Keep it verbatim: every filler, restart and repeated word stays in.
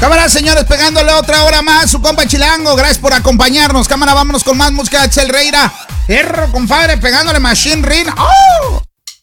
Cámara, señores, pegándole otra hora más. Su compa Chilango, gracias por acompañarnos. Cámara, vámonos con más música de Axel Reira. Erro, compadre, pegándole Machine Rin. ¡Oh!